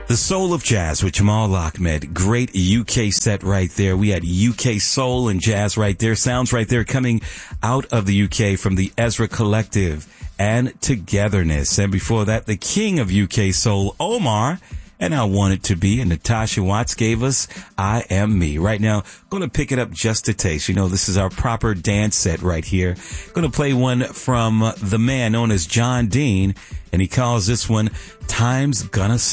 The Soul of Jazz with Jamal Ahmed. Great UK set right there. We had UK soul and jazz right there. Sounds right there coming out of the UK from the Ezra Collective and Togetherness. And before that, the king of UK soul, Omar, and I Want It to Be. And Natasha Watts gave us I Am Me. Right now, going to pick it up just a taste. You know, this is our proper dance set right here. Going to play one from the man known as John Dean. And he calls this one Time's Gonna